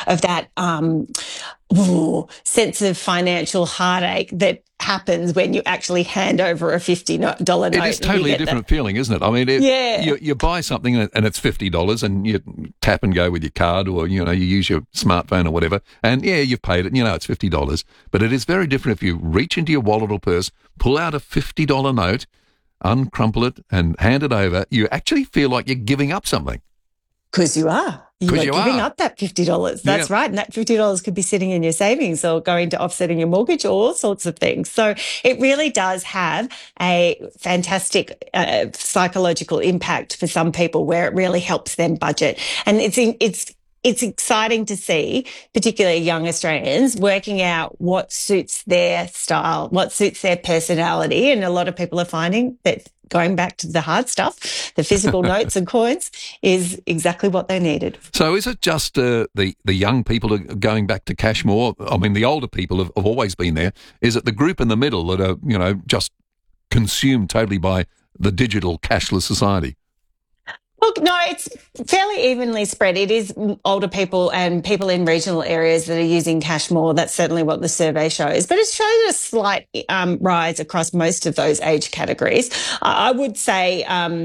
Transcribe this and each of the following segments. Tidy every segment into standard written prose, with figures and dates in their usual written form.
of that sense of financial heartache that happens when you actually hand over a $50 note. It is totally a different feeling, isn't it? I mean, yeah. You buy something and it's $50 and you tap and go with your card, or, you use your smartphone or whatever, and you've paid it, it's $50. But it is very different if you reach into your wallet or purse, pull out a $50 note, uncrumple it and hand it over. You actually feel like you're giving up something. Because you are. You are giving up that $50. That's right. And that $50 could be sitting in your savings or going to offsetting your mortgage or all sorts of things. So it really does have a fantastic psychological impact for some people where it really helps them budget. And it's exciting to see, particularly young Australians, working out what suits their style, what suits their personality. And a lot of people are finding that going back to the hard stuff, the physical notes and coins, is exactly what they needed. So is it just the young people are going back to cash more? I mean, the older people have always been there. Is it the group in the middle that are, just consumed totally by the digital cashless society? Look, no, it's fairly evenly spread. It is older people and people in regional areas that are using cash more. That's certainly what the survey shows. But it shows a slight rise across most of those age categories. I would say,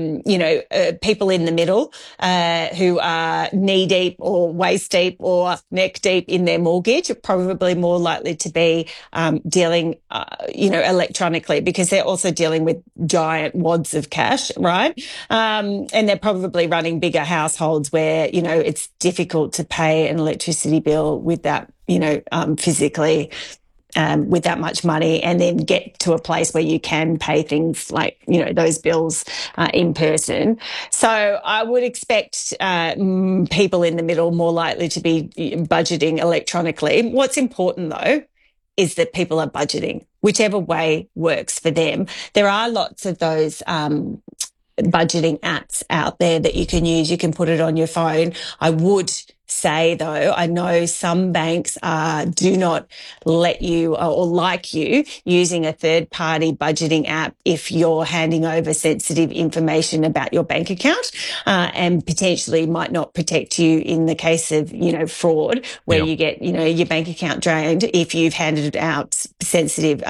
people in the middle who are knee-deep or waist-deep or neck-deep in their mortgage are probably more likely to be dealing, electronically, because they're also dealing with giant wads of cash, right? And they're probably running bigger households where, it's difficult to pay an electricity bill with that, physically, with that much money, and then get to a place where you can pay things like, those bills in person. So I would expect people in the middle more likely to be budgeting electronically. What's important, though, is that people are budgeting, whichever way works for them. There are lots of those budgeting apps out there that you can use. You can put it on your phone. I would say, though, I know some banks do not let you or like you using a third-party budgeting app if you're handing over sensitive information about your bank account, and potentially might not protect you in the case of, fraud, where you get, your bank account drained if you've handed out sensitive,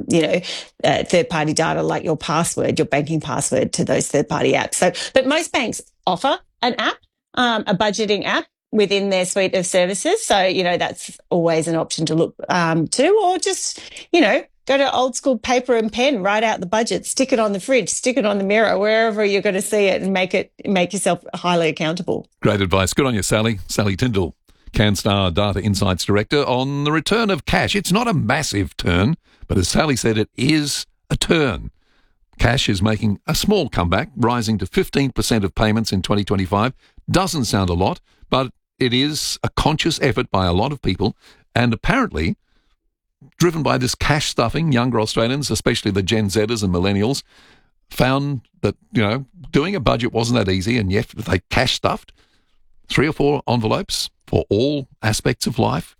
third-party data like your password, your banking password to those third-party apps. So, but most banks offer an app, a budgeting app within their suite of services. So, that's always an option to look to, or just, go to old school paper and pen, write out the budget, stick it on the fridge, stick it on the mirror, wherever you're going to see it, and make yourself highly accountable. Great advice. Good on you, Sally. Sally Tyndall, CanStar Data Insights Director, on the return of cash. It's not a massive turn, but as Sally said, it is a turn. Cash is making a small comeback, rising to 15% of payments in 2025. Doesn't sound a lot, but it is a conscious effort by a lot of people, and apparently driven by this cash stuffing. Younger Australians, especially the Gen Zers and millennials, found that, doing a budget wasn't that easy, and yet they cash stuffed 3 or 4 envelopes for all aspects of life.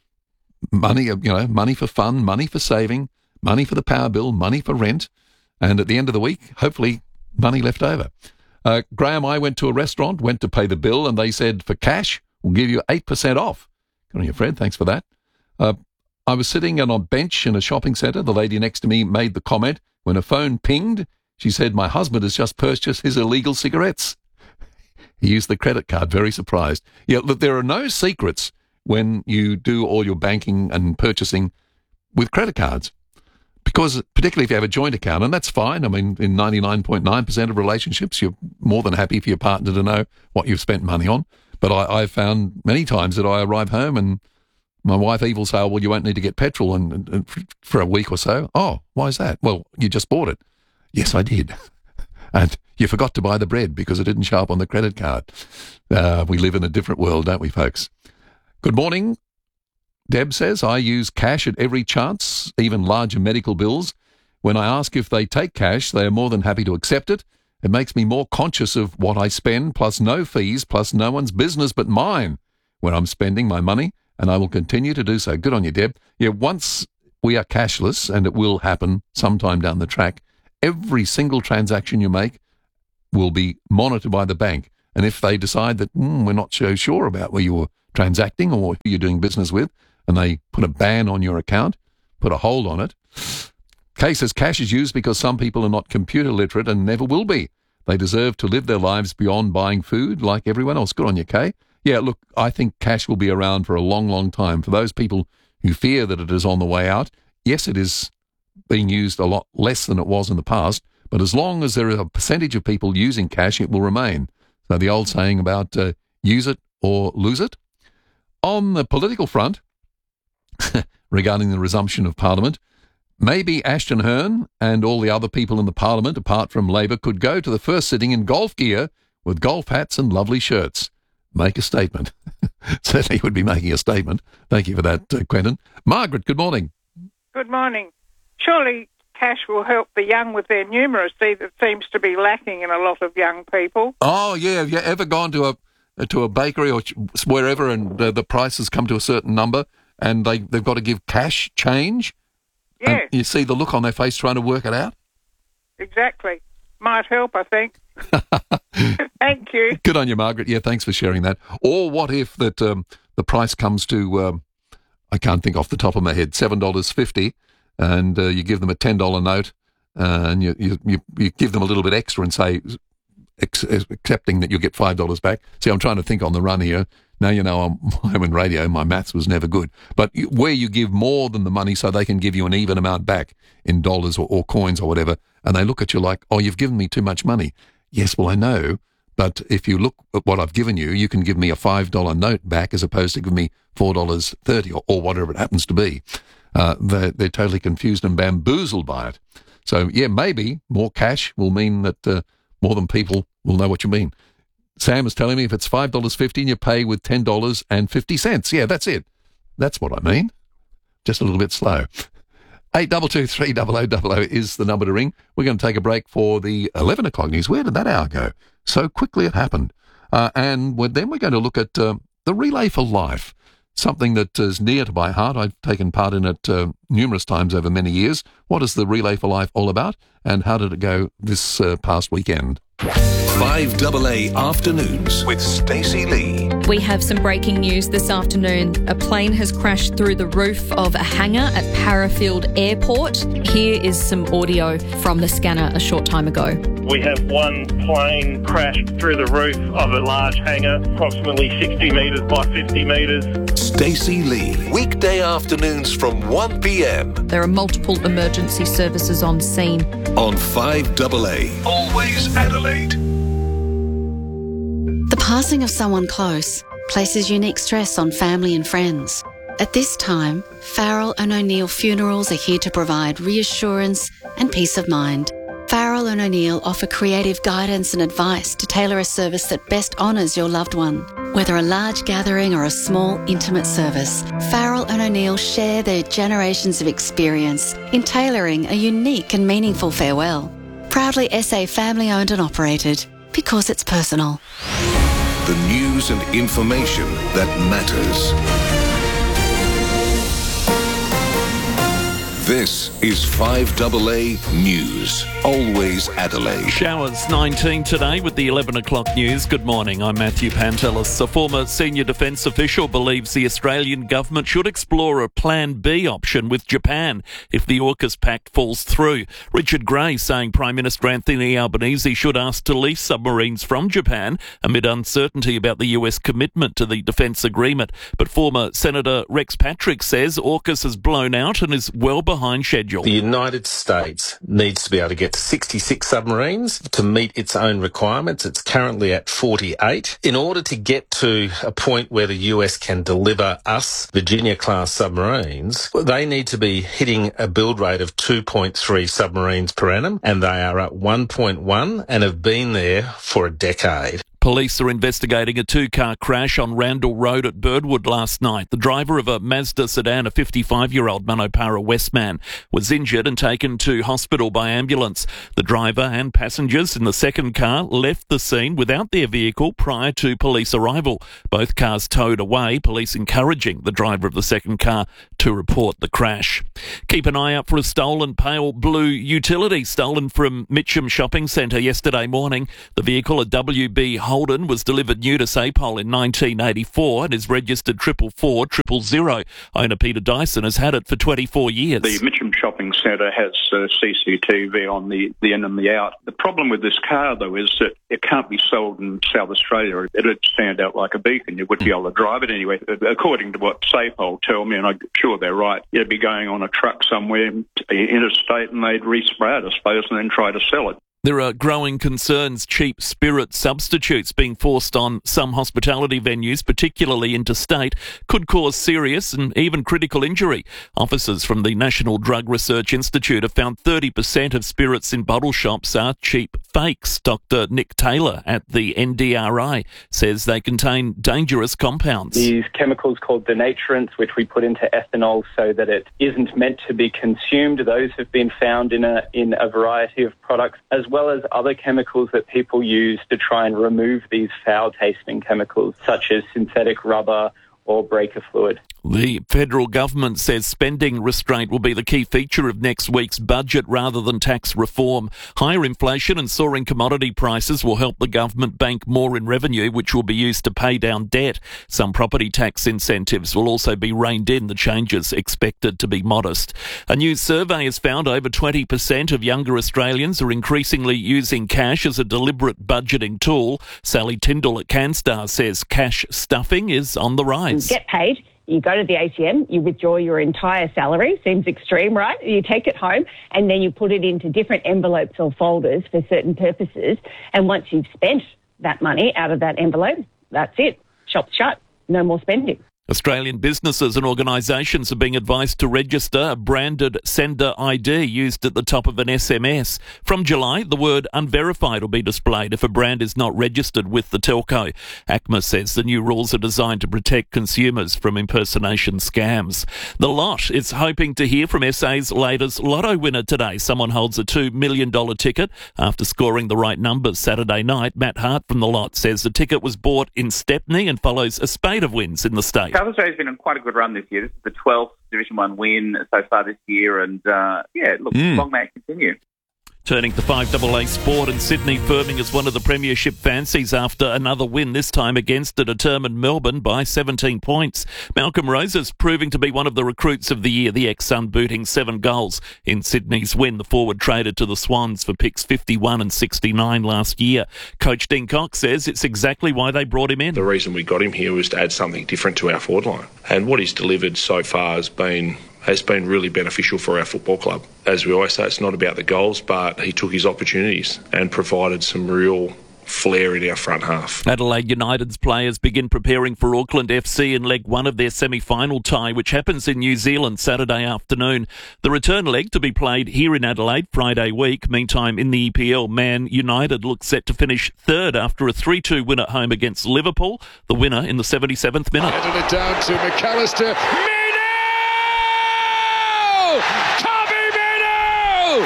Money, money for fun, money for saving, money for the power bill, money for rent, and at the end of the week, hopefully money left over. Graham, I went to a restaurant, went to pay the bill, and they said, for cash, we'll give you 8% off. Good on you, Fred. Thanks for that. I was sitting on a bench in a shopping centre. The lady next to me made the comment. When a phone pinged, she said, my husband has just purchased his illegal cigarettes. He used the credit card, very surprised. Yeah, look, there are no secrets when you do all your banking and purchasing with credit cards. Because particularly if you have a joint account, and that's fine. I mean, in 99.9% of relationships, you're more than happy for your partner to know what you've spent money on. But I've found many times that I arrive home and my wife evil say, well, you won't need to get petrol and for a week or so. Oh, why is that? Well, you just bought it. Yes, I did. And you forgot to buy the bread because it didn't show up on the credit card. We live in a different world, don't we, folks? Good morning. Deb says, I use cash at every chance, even larger medical bills. When I ask if they take cash, they are more than happy to accept it. It makes me more conscious of what I spend, plus no fees, plus no one's business but mine when I'm spending my money, and I will continue to do so. Good on you, Deb. Yeah, once we are cashless, and it will happen sometime down the track, every single transaction you make will be monitored by the bank. And if they decide that we're not so sure about where your transacting or who you're doing business with, and they put a ban on your account, put a hold on it. Kay says cash is used because some people are not computer literate and never will be. They deserve to live their lives beyond buying food like everyone else. Good on you, Kay. Yeah, look, I think cash will be around for a long, long time. For those people who fear that it is on the way out, yes, it is being used a lot less than it was in the past, but as long as there is a percentage of people using cash, it will remain. So the old saying about use it or lose it. On the political front, regarding the resumption of Parliament, maybe Ashton Hearn and all the other people in the Parliament, apart from Labor, could go to the first sitting in golf gear with golf hats and lovely shirts. Make a statement. Certainly would be making a statement. Thank you for that, Quentin. Margaret, good morning. Good morning. Surely cash will help the young with their numeracy that seems to be lacking in a lot of young people. Oh, yeah. Have you ever gone to a bakery or wherever and the prices come to a certain number and they've got to give cash change? Yeah. And you see the look on their face trying to work it out? Exactly. Might help, I think. Thank you. Good on you, Margaret. Yeah, thanks for sharing that. Or what if that the price comes to, I can't think off the top of my head, $7.50, and you give them a $10 note, and you give them a little bit extra and say, accepting that you'll get $5 back. See, I'm trying to think on the run here. Now you know I'm in radio, my maths was never good. But where you give more than the money so they can give you an even amount back in dollars or coins or whatever, and they look at you like, oh, you've given me too much money. Yes, well, I know, but if you look at what I've given you, you can give me a $5 note back as opposed to give me $4.30 or whatever it happens to be. They're totally confused and bamboozled by it. So, yeah, maybe more cash will mean that more than people will know what you mean. Sam is telling me if it's $5.50 and you pay with $10.50. Yeah, that's it. That's what I mean. Just a little bit slow. 822 300 is the number to ring. We're going to take a break for the 11 o'clock news. Where did that hour go? So quickly it happened. And then we're going to look at the Relay for Life, something that is near to my heart. I've taken part in it numerous times over many years. What is the Relay for Life all about, and how did it go this past weekend? 5AA Afternoons with Stacey Lee. We have some breaking news this afternoon. A plane has crashed through the roof of a hangar at Parafield Airport. Here is some audio from the scanner a short time ago. We have one plane crashed through the roof of a large hangar, approximately 60 metres by 50 metres. Stacey Lee, weekday afternoons from 1 p.m. There are multiple emergency services on scene. On 5AA, always Adelaide. The passing of someone close places unique stress on family and friends. At this time, Farrell and O'Neill Funerals are here to provide reassurance and peace of mind. Farrell and O'Neill offer creative guidance and advice to tailor a service that best honours your loved one. Whether a large gathering or a small, intimate service, Farrell and O'Neill share their generations of experience in tailoring a unique and meaningful farewell. Proudly SA family-owned and operated, because it's personal. The news and information that matters. This is 5AA News. Always Adelaide. Showers 19 today with the 11 o'clock news. Good morning, I'm Matthew Pantelis. A former senior defence official believes the Australian government should explore a Plan B option with Japan if the AUKUS pact falls through. Richard Gray saying Prime Minister Anthony Albanese should ask to lease submarines from Japan amid uncertainty about the US commitment to the defence agreement. But former Senator Rex Patrick says AUKUS has blown out and is well behind schedule. The United States needs to be able to get to 66 submarines to meet its own requirements. It's currently at 48. In order to get to a point where the US can deliver us Virginia-class submarines, they need to be hitting a build rate of 2.3 submarines per annum, and they are at 1.1 and have been there for a decade. Police are investigating a two-car crash on Randall Road at Birdwood last night. The driver of a Mazda sedan, a 55-year-old Manopara West man, was injured and taken to hospital by ambulance. The driver and passengers in the second car left the scene without their vehicle prior to police arrival. Both cars towed away, police encouraging the driver of the second car to report the crash. Keep an eye out for a stolen pale blue utility stolen from Mitcham Shopping Centre yesterday morning. The vehicle, a WB Holden was delivered new to SAPOL in 1984 and is registered 444 000. Owner Peter Dyson has had it for 24 years. The Mitcham Shopping Centre has CCTV on the in and the out. The problem with this car, though, is that it can't be sold in South Australia. It'd stand out like a beacon. You wouldn't be able to drive it anyway. According to what SAPOL tell me, and I'm sure they're right, it'd be going on a truck somewhere interstate and they'd respray it, I suppose, and then try to sell it. There are growing concerns cheap spirit substitutes being forced on some hospitality venues, particularly interstate, could cause serious and even critical injury. Officers from the National Drug Research Institute have found 30% of spirits in bottle shops are cheap fakes. Dr. Nick Taylor at the NDRI says they contain dangerous compounds. These chemicals called denaturants, which we put into ethanol so that it isn't meant to be consumed, those have been found in a variety of products, as well as other chemicals that people use to try and remove these foul-tasting chemicals, such as synthetic rubber or breaker fluid. The federal government says spending restraint will be the key feature of next week's budget rather than tax reform. Higher inflation and soaring commodity prices will help the government bank more in revenue, which will be used to pay down debt. Some property tax incentives will also be reined in, the changes expected to be modest. A new survey has found over 20% of younger Australians are increasingly using cash as a deliberate budgeting tool. Sally Tyndall at CanStar says cash stuffing is on the rise. Get paid. You go to the ATM, you withdraw your entire salary. Seems extreme, right? You take it home and then you put it into different envelopes or folders for certain purposes. And once you've spent that money out of that envelope, that's it. Shop's shut. No more spending. Australian businesses and organisations are being advised to register a branded sender ID used at the top of an SMS. From July, the word unverified will be displayed if a brand is not registered with the telco. ACMA says the new rules are designed to protect consumers from impersonation scams. The Lot is hoping to hear from SA's latest lotto winner today. Someone holds a $2 million ticket after scoring the right numbers Saturday night. Matt Hart from The Lot says the ticket was bought in Stepney and follows a spate of wins in the state. South Australia's been on quite a good run this year. This is the 12th Division 1 win so far this year, and long may it continue. Turning to 5AA sport, and Sydney firming as one of the premiership fancies after another win, this time against a determined Melbourne by 17 points. Malcolm Rosas proving to be one of the recruits of the year, the ex-Sun booting 7 goals in Sydney's win. The forward traded to the Swans for picks 51 and 69 last year. Coach Dean Cox says it's exactly why they brought him in. The reason we got him here was to add something different to our forward line. And what he's delivered so far has been really beneficial for our football club. As we always say, it's not about the goals, but he took his opportunities and provided some real flair in our front half. Adelaide United's players begin preparing for Auckland FC in leg 1 of their semi-final tie, which happens in New Zealand Saturday afternoon. The return leg to be played here in Adelaide Friday week. Meantime, in the EPL, Man United looks set to finish third after a 3-2 win at home against Liverpool, the winner in the 77th minute. Headed it down to McAllister. Kobe Mino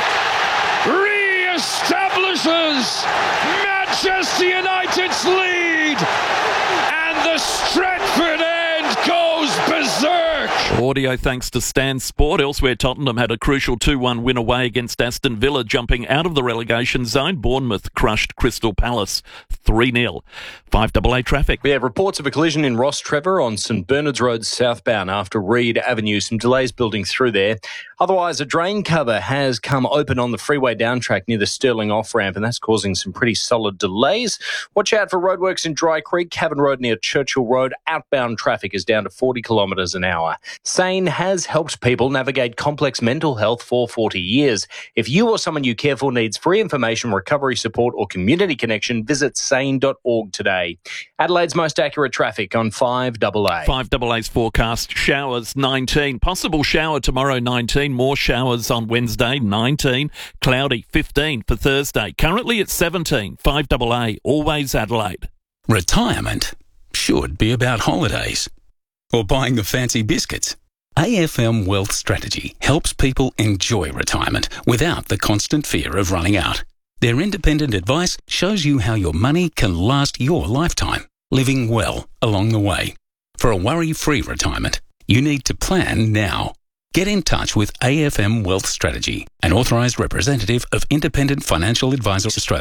re-establishes Manchester United's lead, and the Stretford end goes berserk. Audio thanks to Stan Sport. Elsewhere, Tottenham had a crucial 2-1 win away against Aston Villa, jumping out of the relegation zone. Bournemouth crushed Crystal Palace 3-0. 5AA traffic. We have reports of a collision in Ross Trevor on St Bernard's Road southbound after Reed Avenue. Some delays building through there. Otherwise, a drain cover has come open on the freeway down track near the Stirling off-ramp, and that's causing some pretty solid delays. Watch out for roadworks in Dry Creek. Cavan Road near Churchill Road. Outbound traffic is down to 40 kilometres an hour. SANE has helped people navigate complex mental health for 40 years. If you or someone you care for needs free information, recovery support or community connection, visit sane.org today. Adelaide's most accurate traffic on 5AA. 5AA's forecast, showers 19. Possible shower tomorrow 19. More showers on Wednesday 19. Cloudy 15 for Thursday. Currently at 17. 5AA, always Adelaide. Retirement should be about holidays or buying the fancy biscuits. AFM Wealth Strategy helps people enjoy retirement without the constant fear of running out. Their independent advice shows you how your money can last your lifetime, living well along the way. For a worry-free retirement, you need to plan now. Get in touch with AFM Wealth Strategy, an authorised representative of Independent Financial Advisors Australia.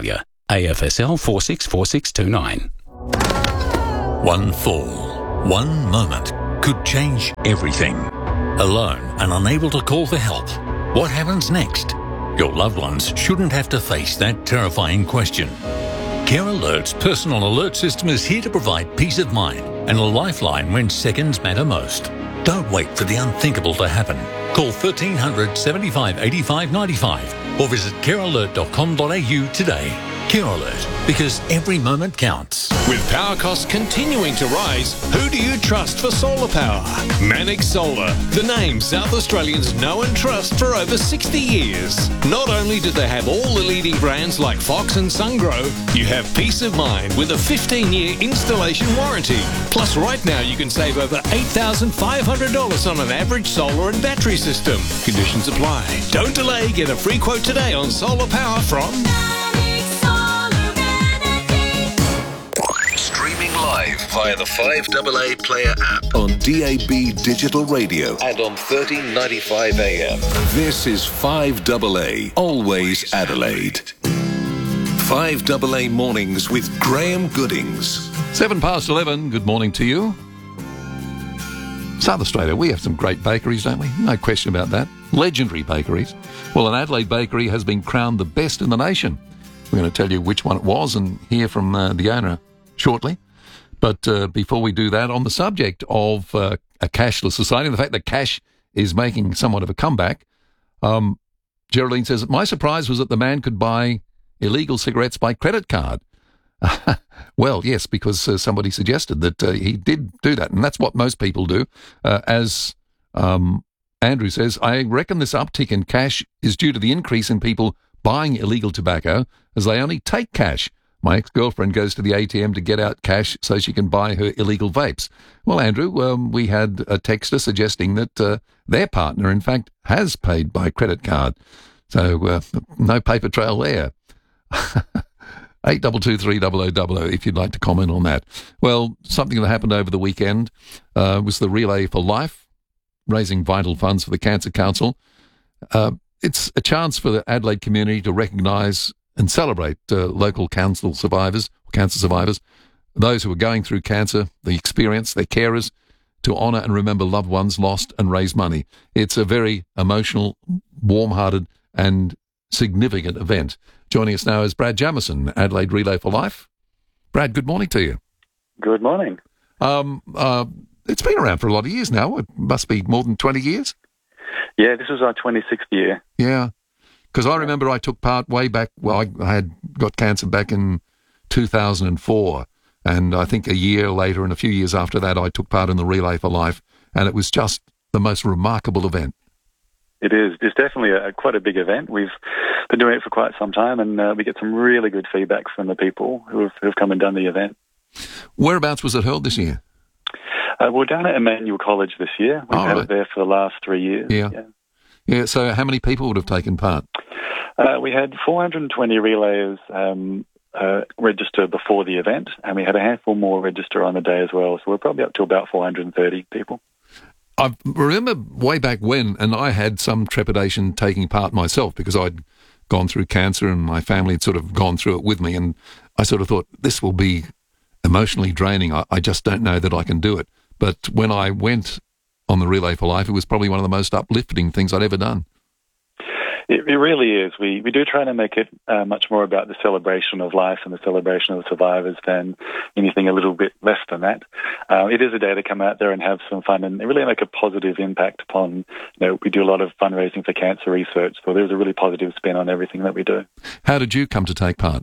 AFSL 464629. One fall, one moment could change everything. Alone and unable to call for help, what happens next? Your loved ones shouldn't have to face that terrifying question. Care Alert's personal alert system is here to provide peace of mind and a lifeline when seconds matter most. Don't wait for the unthinkable to happen. Call 1300 75 85 95 or visit carealert.com.au today. Care Alert, because every moment counts. With power costs continuing to rise, who do you trust for solar power? Manix Solar, the name South Australians know and trust for over 60 years. Not only do they have all the leading brands like Fox and Sungrow, you have peace of mind with a 15-year installation warranty. Plus, right now you can save over $8,500 on an average solar and battery system. Conditions apply. Don't delay. Get a free quote today on solar power from live via the 5AA Player app on DAB Digital Radio and on 1395 AM. This is 5AA, always Adelaide. 5AA Mornings with Graham Goodings. 11:07, good morning to you. South Australia, we have some great bakeries, don't we? No question about that. Legendary bakeries. Well, an Adelaide bakery has been crowned the best in the nation. We're going to tell you which one it was and hear from the owner shortly. But before we do that, on the subject of a cashless society, and the fact that cash is making somewhat of a comeback, Geraldine says, my surprise was that the man could buy illegal cigarettes by credit card. Well, yes, because somebody suggested that he did do that, and that's what most people do. As Andrew says, I reckon this uptick in cash is due to the increase in people buying illegal tobacco, as they only take cash. My ex-girlfriend goes to the ATM to get out cash so she can buy her illegal vapes. Well, Andrew, we had a texter suggesting that their partner, in fact, has paid by credit card. So no paper trail there. 82230000 if you'd like to comment on that. Well, something that happened over the weekend was the Relay for Life, raising vital funds for the Cancer Council. It's a chance for the Adelaide community to recognise and celebrate local cancer survivors, those who are going through cancer, the experience, their carers, to honour and remember loved ones lost and raise money. It's a very emotional, warm-hearted and significant event. Joining us now is Brad Jamieson, Adelaide Relay for Life. Brad, good morning to you. Good morning. It's been around for a lot of years now. It must be more than 20 years. Yeah, this was our 26th year. Yeah. Because I remember I took part way back, well, I had got cancer back in 2004, and I think a year later and a few years after that, I took part in the Relay for Life, and it was just the most remarkable event. It is. It's definitely quite a big event. We've been doing it for quite some time, and we get some really good feedback from the people who have come and done the event. Whereabouts was it held this year? We're down at Emmanuel College this year. We've had it there for the last 3 years. Yeah, so how many people would have taken part? We had 420 relayers register before the event, and we had a handful more register on the day as well. So we're probably up to about 430 people. I remember way back when, and I had some trepidation taking part myself because I'd gone through cancer and my family had sort of gone through it with me, and I sort of thought, this will be emotionally draining. I just don't know that I can do it. But when I went on the Relay for Life, it was probably one of the most uplifting things I'd ever done. It really is. We do try to make it much more about the celebration of life and the celebration of the survivors than anything a little bit less than that. It is a day to come out there and have some fun and really make a positive impact upon, we do a lot of fundraising for cancer research, so there's a really positive spin on everything that we do. How did you come to take part?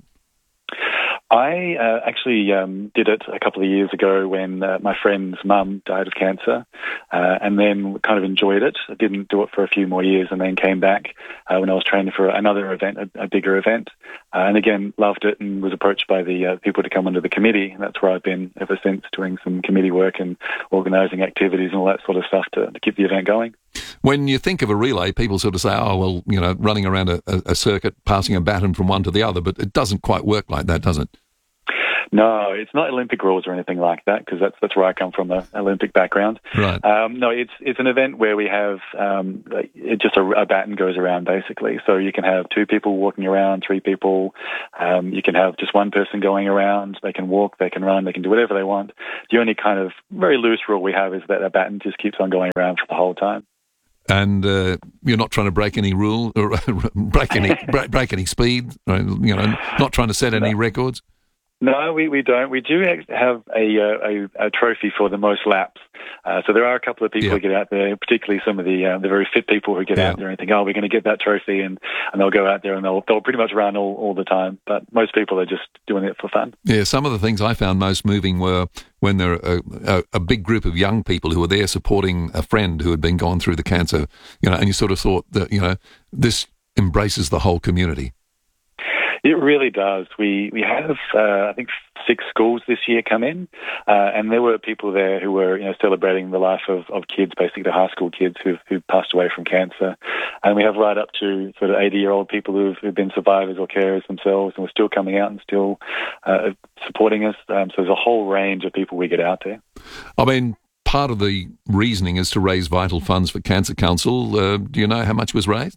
I actually did it a couple of years ago when my friend's mum died of cancer, and then kind of enjoyed it. I didn't do it for a few more years and then came back when I was training for another event, a bigger event, and again loved it and was approached by the people to come under the committee. And that's where I've been ever since, doing some committee work and organising activities and all that sort of stuff to keep the event going. When you think of a relay, people sort of say, oh, well, running around a circuit, passing a baton from one to the other, but it doesn't quite work like that, does it? No, it's not Olympic rules or anything like that, because that's where I come from, an Olympic background. Right. No, it's an event where we have just a baton goes around, basically. So you can have 2 people walking around, 3 people. You can have just one person going around. They can walk, they can run, they can do whatever they want. The only kind of very loose rule we have is that baton just keeps on going around for the whole time. And you're not trying to break any rule or break any speed, not trying to set any records. No, we don't. We do have a trophy for the most laps. So there are a couple of people who get out there, particularly some of the very fit people who get out there and think, oh, we're going to get that trophy, and they'll go out there and they'll pretty much run all the time. But most people are just doing it for fun. Yeah, some of the things I found most moving were when there are a big group of young people who were there supporting a friend who had been gone through the cancer, and you sort of thought that, this embraces the whole community. It really does. We have, I think, 6 schools this year come in, and there were people there who were, celebrating the life of kids, basically the high school kids who've passed away from cancer. And we have right up to sort of 80-year-old people who've been survivors or carers themselves and were still coming out and still supporting us. So there's a whole range of people we get out there. I mean, part of the reasoning is to raise vital funds for Cancer Council. Do you know how much was raised?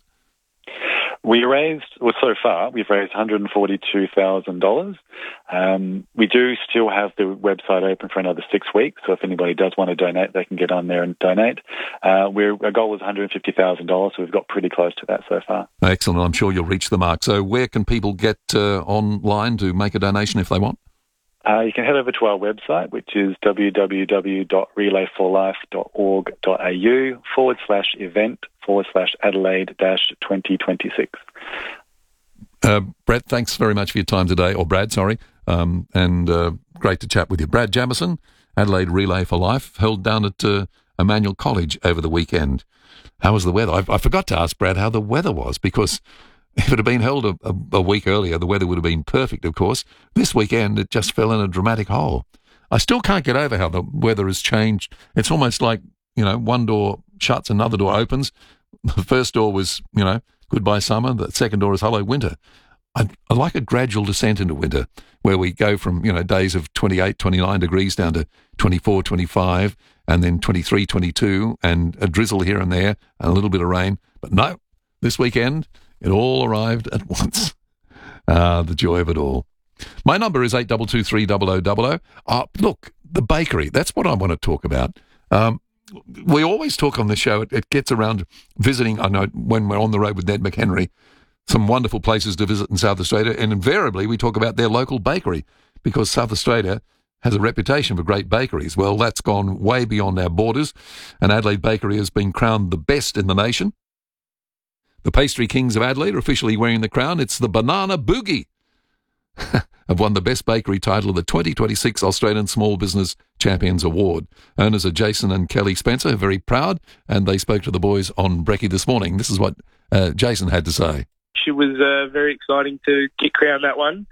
So far, we've raised $142,000. We do still have the website open for another 6 weeks, so if anybody does want to donate, they can get on there and donate. Our goal was $150,000, so we've got pretty close to that so far. Excellent. I'm sure you'll reach the mark. So where can people get online to make a donation if they want? You can head over to our website, which is www.relayforlife.org.au/event/Adelaide-2026. Brett, thanks very much for your time today, or Brad, sorry, and great to chat with you. Brad Jamieson, Adelaide Relay for Life, held down at Emmanuel College over the weekend. How was the weather? I forgot to ask Brad how the weather was, because if it had been held a week earlier, the weather would have been perfect, of course. This weekend, it just fell in a dramatic hole. I still can't get over how the weather has changed. It's almost like, one door shuts, another door opens. The first door was, goodbye summer. The second door is hello winter. I like a gradual descent into winter, where we go from, days of 28, 29 degrees down to 24, 25, and then 23, 22, and a drizzle here and there, and a little bit of rain. But no, this weekend, it all arrived at once. The joy of it all. My number is 8223 0000. Look, the bakery, that's what I want to talk about. We always talk on the show, it gets around visiting, I know when we're on the road with Ned McHenry, some wonderful places to visit in South Australia, and invariably we talk about their local bakery, because South Australia has a reputation for great bakeries. Well, that's gone way beyond our borders, and Adelaide Bakery has been crowned the best in the nation. The Pastry Kings of Adelaide are officially wearing the crown. It's the Banana Boogie. Have won the Best Bakery title of the 2026 Australian Small Business Champions Award. Owners are Jason and Kelly Spencer are very proud, and they spoke to the boys on Brekkie this morning. This is what Jason had to say. It was very exciting to get crowned that one.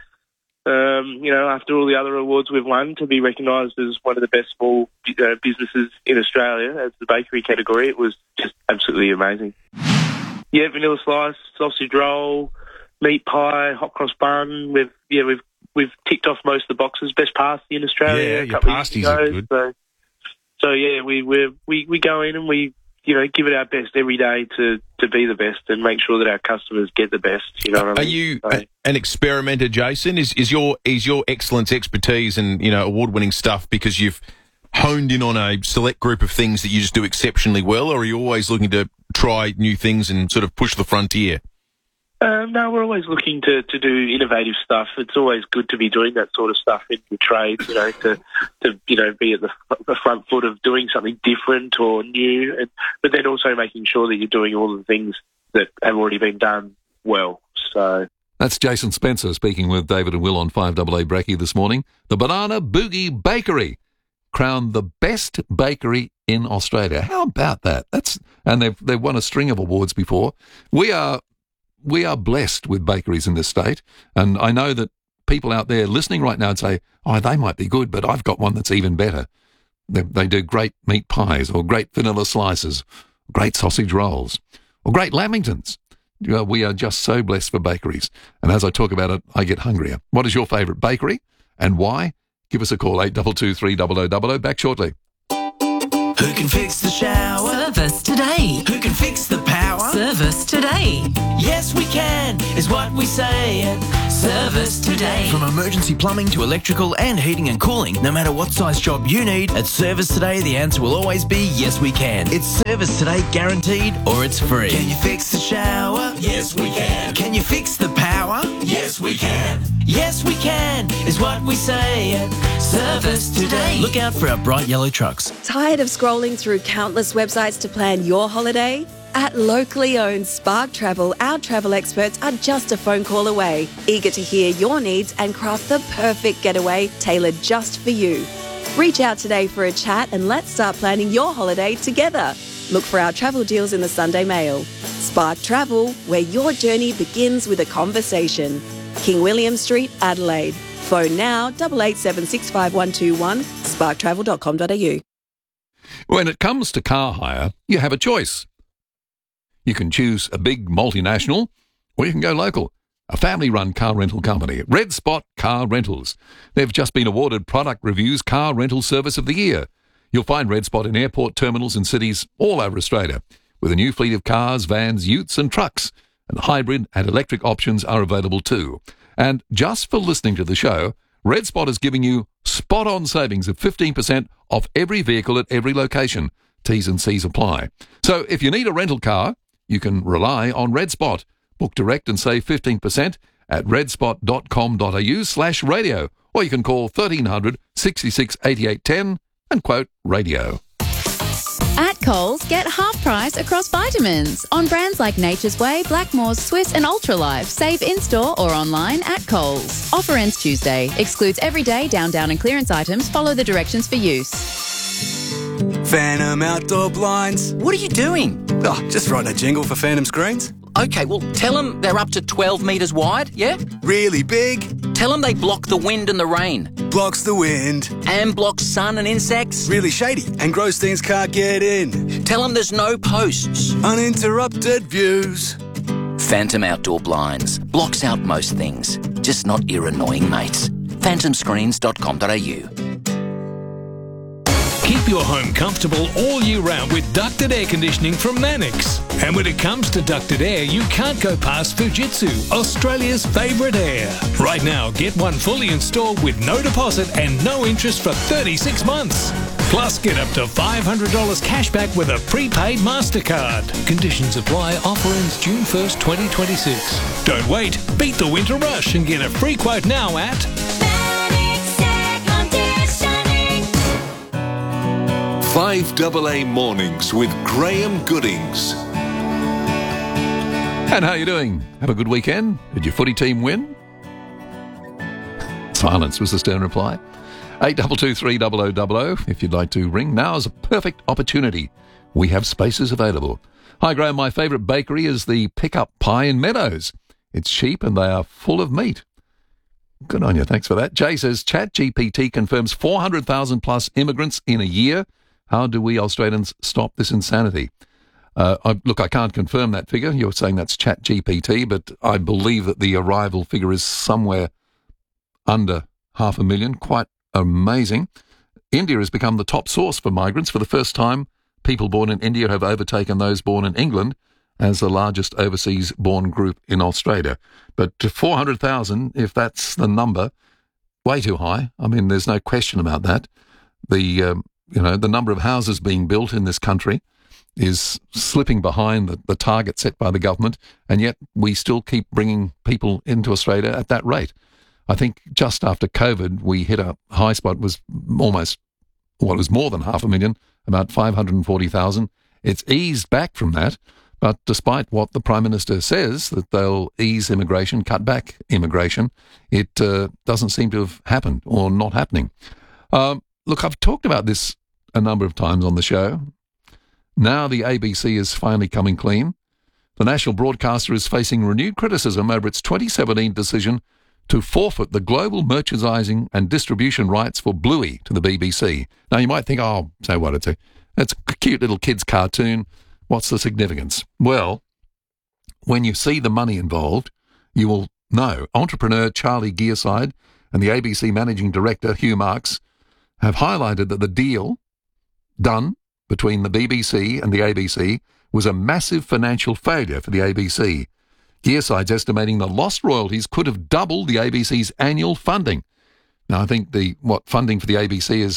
After all the other awards we've won, to be recognised as one of the best small businesses in Australia as the bakery category, it was just absolutely amazing. Yeah, vanilla slice, sausage roll, meat pie, hot cross bun. We've ticked off most of the boxes. Best pasty in Australia. Yeah, your pasties are good. So yeah, we go in and we give it our best every day to be the best and make sure that our customers get the best. You know what I mean? Are you an experimenter, Jason? Is your excellence, expertise, and award-winning stuff because you've honed in on a select group of things that you just do exceptionally well, or are you always looking to try new things and sort of push the frontier? No, we're always looking to do innovative stuff. It's always good to be doing that sort of stuff in the trade, to be at the front foot of doing something different or new, but then also making sure that you're doing all the things that have already been done well. So that's Jason Spencer speaking with David and Will on 5AA Brekkie this morning. The Banana Boogie Bakery, crowned the best bakery in Australia. How about that? And they've won a string of awards before. We are blessed with bakeries in this state, and I know that people out there listening right now would say, oh, they might be good, but I've got one that's even better. They do great meat pies, or great vanilla slices, great sausage rolls, or great lamingtons. We are just so blessed for bakeries, and as I talk about it, I get hungrier. What is your favourite bakery? and why? Give us a call, 822 300 00. Back shortly. Who can fix the shower? Service today. Who can fix the power? Service today. Yes, we can, is what we say at Service Today. From emergency plumbing to electrical and heating and cooling, no matter what size job you need, at Service Today, the answer will always be yes, we can. It's Service Today guaranteed, or it's free. Can you fix the shower? Yes, we can. Can you fix the power? Yes, we can. Yes, we can, is what we say at Service Today. Look out for our bright yellow trucks. Tired of scrolling through countless websites to plan your holiday? At locally owned Spark Travel, our travel experts are just a phone call away, eager to hear your needs and craft the perfect getaway tailored just for you. Reach out today for a chat and let's start planning your holiday together. Look for our travel deals in the Sunday Mail. Spark Travel, where your journey begins with a conversation. King William Street, Adelaide. Phone now 88765121, sparktravel.com.au. When it comes to car hire, you have a choice. You can choose a big multinational, or you can go local. A family-run car rental company, Red Spot Car Rentals. They've just been awarded Product Review's Car Rental Service of the Year. You'll find Red Spot in airport terminals and cities all over Australia, with a new fleet of cars, vans, utes and trucks. And hybrid and electric options are available too. And just for listening to the show, Red Spot is giving you spot-on savings of 15% off every vehicle at every location. T's and C's apply. So if you need a rental car, you can rely on Red Spot. Book direct and save 15% at redspot.com.au/radio. Or you can call 1300 66 88 10 and quote radio. At Coles, get half price across vitamins on brands like Nature's Way, Blackmores, Swiss and Ultralife. Save in-store or online at Coles. Offer ends Tuesday. Excludes everyday down and clearance items. Follow the directions for use. Phantom Outdoor Blinds. What are you doing? Oh, just writing a jingle for Phantom Screens. Okay, well, tell them they're up to 12 metres wide, yeah? Really big. Tell them they block the wind and the rain. Blocks the wind. And blocks sun and insects. Really shady and gross things can't get in. Tell them there's no posts. Uninterrupted views. Phantom Outdoor Blinds. Blocks out most things. Just not your annoying mates. phantomscreens.com.au. Keep your home comfortable all year round with ducted air conditioning from Mannix. And when it comes to ducted air, you can't go past Fujitsu, Australia's favourite air. Right now, get one fully installed with no deposit and no interest for 36 months. Plus, get up to $500 cash back with a prepaid MasterCard. Conditions apply. Offer ends June 1st, 2026. Don't wait. Beat the winter rush and get a free quote now at 5AA Mornings with Graham Goodings. And how you doing? Have a good weekend? Did your footy team win? Silence was the stern reply. 822 300 if you'd like to ring. Now is a perfect opportunity. We have spaces available. Hi Graham, my favourite bakery is the Pickup Pie in Meadows. It's cheap and they are full of meat. Good on you, thanks for that. Jay says, ChatGPT confirms 400,000 plus immigrants in a year. How do we Australians stop this insanity? Look, I can't confirm that figure. You're saying that's ChatGPT, but I believe that the arrival figure is somewhere under 500,000. Quite amazing. India has become the top source for migrants. For the first time, people born in India have overtaken those born in England as the largest overseas-born group in Australia. But 400,000, if that's the number, way too high. I mean, there's no question about that. The number of houses being built in this country is slipping behind the target set by the government, and yet we still keep bringing people into Australia at that rate. I think just after COVID, we hit a high spot, was almost, well, it was more than 500,000, about 540,000. It's eased back from that, but despite what the Prime Minister says, that they'll ease immigration, cut back immigration, it doesn't seem to have happened or not happening. Look, I've talked about this a number of times on the show. Now the ABC is finally coming clean. The national broadcaster is facing renewed criticism over its 2017 decision to forfeit the global merchandising and distribution rights for Bluey to the BBC. Now, you might think, oh, so what, it's a cute little kid's cartoon. What's the significance? Well, when you see the money involved, you will know. Entrepreneur Charlie Gearside and the ABC Managing Director, Hugh Marks, have highlighted that the deal done between the BBC and the ABC was a massive financial failure for the ABC. Gearside's estimating the lost royalties could have doubled the ABC's annual funding. Now, I think funding for the ABC is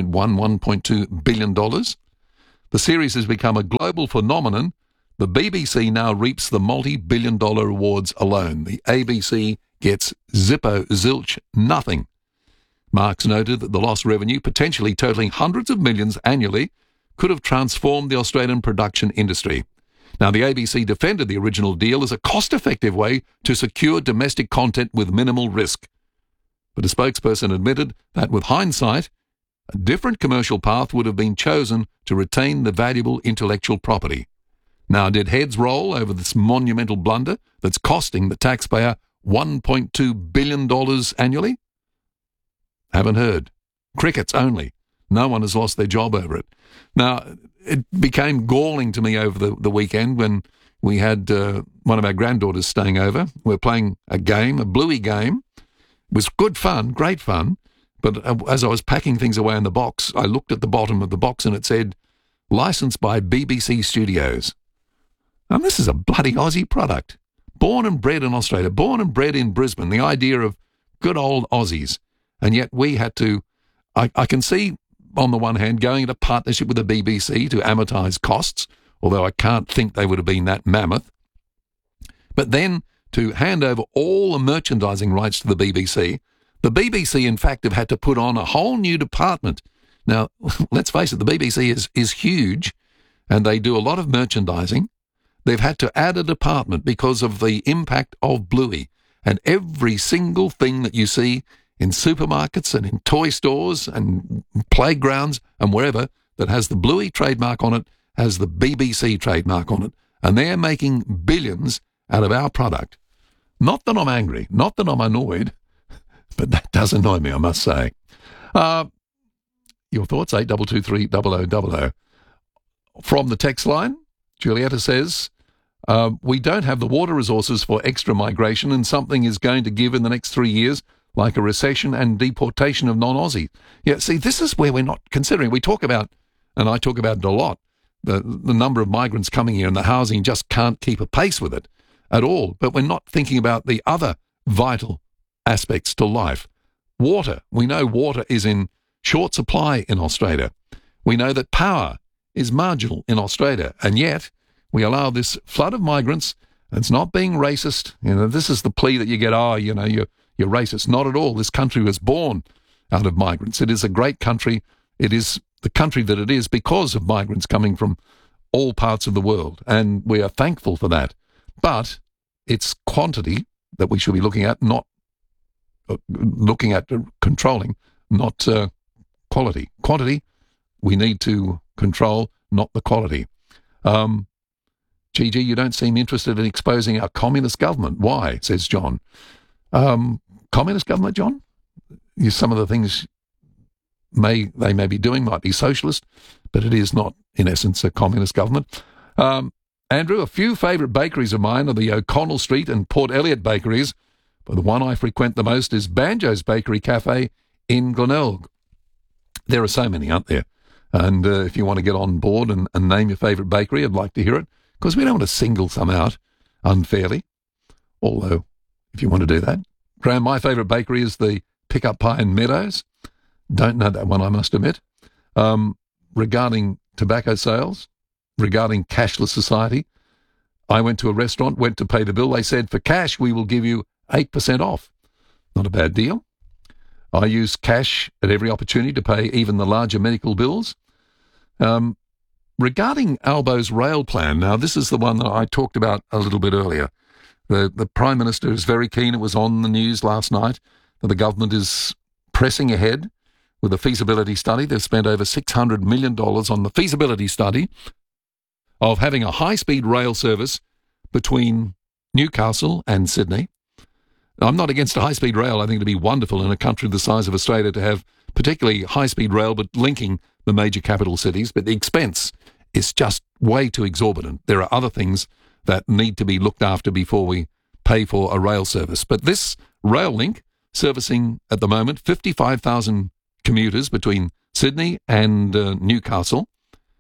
$1.2 billion. The series has become a global phenomenon. The BBC now reaps the multi-billion-dollar awards alone. The ABC gets zilch nothing. Marks noted that the lost revenue, potentially totalling hundreds of millions annually, could have transformed the Australian production industry. Now, the ABC defended the original deal as a cost-effective way to secure domestic content with minimal risk. But a spokesperson admitted that, with hindsight, a different commercial path would have been chosen to retain the valuable intellectual property. Now, did heads roll over this monumental blunder that's costing the taxpayer $1.2 billion annually? Haven't heard. Crickets only. No one has lost their job over it. Now, it became galling to me over the weekend when we had one of our granddaughters staying over. We were playing a game, a Bluey game. It was good fun, great fun. But as I was packing things away in the box, I looked at the bottom of the box and it said, licensed by BBC Studios. And this is a bloody Aussie product. Born and bred in Australia, born and bred in Brisbane, the idea of good old Aussies. And yet we had to, I can see, on the one hand, going into partnership with the BBC to amortise costs, although I can't think they would have been that mammoth. But then to hand over all the merchandising rights to the BBC in fact have had to put on a whole new department. Now, let's face it, the BBC is huge and they do a lot of merchandising. They've had to add a department because of the impact of Bluey, and every single thing that you see in supermarkets and in toy stores and playgrounds and wherever that has the Bluey trademark on it has the BBC trademark on it. And they're making billions out of our product. Not that I'm angry, not that I'm annoyed, but that does annoy me, I must say. Your thoughts, 8223 From the text line, Julietta says, we don't have the water resources for extra migration, and something is going to give in the next 3 years, like a recession and deportation of non-Aussie. Yeah, see, this is where we're not considering. We talk about, and I talk about it a lot, the number of migrants coming here, and the housing just can't keep a pace with it at all. But we're not thinking about the other vital aspects to life. Water. We know water is in short supply in Australia. We know that power is marginal in Australia, and yet we allow this flood of migrants. It's not being racist. You know, this is the plea that you get, you're racist. Not at all. This country was born out of migrants. It is a great country. It is the country that it is because of migrants coming from all parts of the world, and we are thankful for that. But it's quantity that we should be looking at, not looking at controlling, not quality. Quantity, we need to control, not the quality. Gigi, you don't seem interested in exposing our communist government. Why? Says John. Communist government, John? Some of the things they may be doing might be socialist, but it is not, in essence, a communist government. Andrew, a few favourite bakeries of mine are the O'Connell Street and Port Elliot bakeries, but the one I frequent the most is Banjo's Bakery Cafe in Glenelg. There are so many, aren't there? And if you want to get on board and name your favourite bakery, I'd like to hear it, because we don't want to single some out unfairly, although if you want to do that. Graham, my favourite bakery is the Pickup Pie in Meadows. Don't know that one, I must admit. Regarding tobacco sales, regarding cashless society, I went to a restaurant, went to pay the bill. They said, for cash, we will give you 8% off. Not a bad deal. I use cash at every opportunity to pay even the larger medical bills. Regarding Albo's rail plan, now this is the one that I talked about a little bit earlier. The Prime Minister is very keen, it was on the news last night, that the government is pressing ahead with a feasibility study. They've spent over $600 million on the feasibility study of having a high-speed rail service between Newcastle and Sydney. I'm not against a high-speed rail. I think it'd be wonderful in a country the size of Australia to have particularly high-speed rail, but linking the major capital cities. But the expense is just way too exorbitant. There are other things that need to be looked after before we pay for a rail service. But this rail link servicing at the moment 55,000 commuters between Sydney and Newcastle.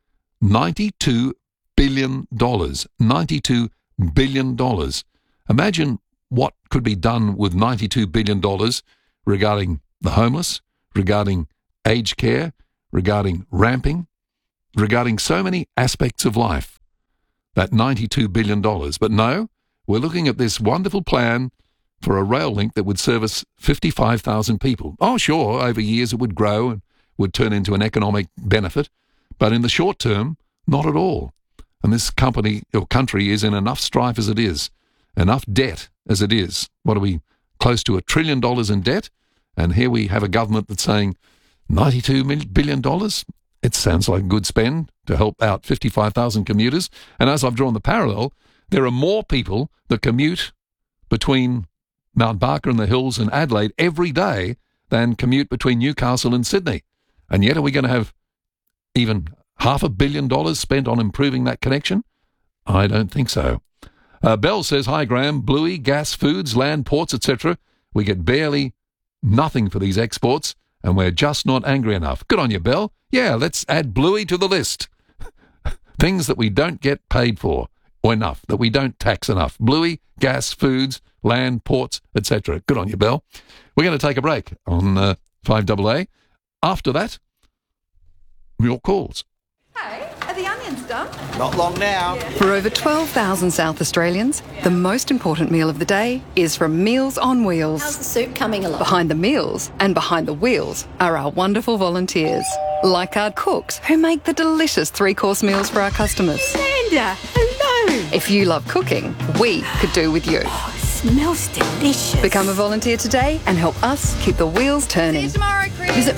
$92 billion. $92 billion. Imagine what could be done with $92 billion regarding the homeless, regarding aged care, regarding ramping, regarding so many aspects of life. That $92 billion. But no, we're looking at this wonderful plan for a rail link that would service 55,000 people. Oh, sure, over years it would grow and would turn into an economic benefit, but in the short term, not at all. And this company or country is in enough strife as it is, enough debt as it is. What are we, close to $1 trillion in debt? And here we have a government that's saying $92 billion? It sounds like a good spend to help out 55,000 commuters. And as I've drawn the parallel, there are more people that commute between Mount Barker and the Hills and Adelaide every day than commute between Newcastle and Sydney. And yet are we going to have even $500 million spent on improving that connection? I don't think so. Bell says, hi Graham, Bluey, gas, foods, land, ports, etc. We get barely nothing for these exports and we're just not angry enough. Good on you, Bell. Yeah, let's add Bluey to the list. Things that we don't get paid for or enough, that we don't tax enough. Bluey, gas, foods, land, ports, etc. Good on you, Bell. We're going to take a break on 5AA. After that, your calls. Hey, are the onions done? Not long now. For over 12,000 South Australians, the most important meal of the day is from Meals on Wheels. How's the soup coming along? Behind the meals and behind the wheels are our wonderful volunteers, like our cooks who make the delicious three-course meals for our customers. Amanda, hello. If you love cooking, we could do with you. Smells delicious. Become a volunteer today and help us keep the wheels turning. See you tomorrow, Chris. Visit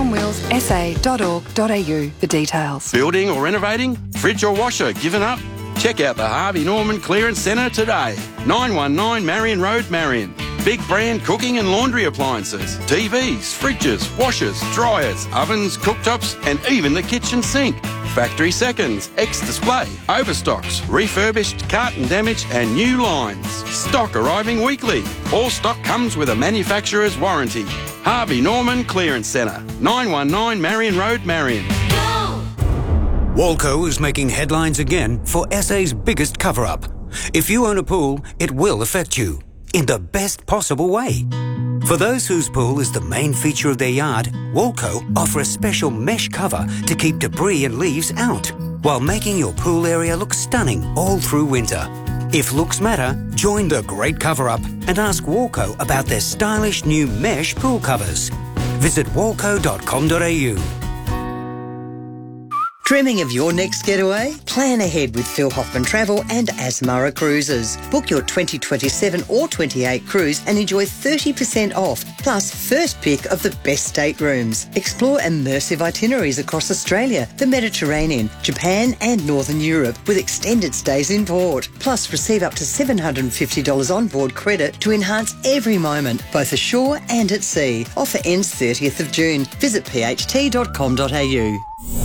mealsonwheelsa.org.au for details. Building or renovating? Fridge or washer given up? Check out the Harvey Norman Clearance Centre today. 919 Marion Road, Marion. Big brand cooking and laundry appliances, TVs, fridges, washers, dryers, ovens, cooktops and even the kitchen sink. Factory seconds, ex-display, overstocks, refurbished, carton damage and new lines. Stock arriving weekly. All stock comes with a manufacturer's warranty. Harvey Norman Clearance Centre, 919 Marion Road, Marion. Walco is making headlines again for SA's biggest cover-up. If you own a pool, it will affect you in the best possible way. For those whose pool is the main feature of their yard, Walco offer a special mesh cover to keep debris and leaves out, while making your pool area look stunning all through winter. If looks matter, join the great cover-up and ask Walco about their stylish new mesh pool covers. Visit walco.com.au. Dreaming of your next getaway? Plan ahead with Phil Hoffman Travel and Asmara Cruises. Book your 2027 or 28 cruise and enjoy 30% off, plus first pick of the best staterooms. Explore immersive itineraries across Australia, the Mediterranean, Japan and Northern Europe with extended stays in port. Plus receive up to $750 onboard credit to enhance every moment, both ashore and at sea. Offer ends 30th of June. Visit pht.com.au.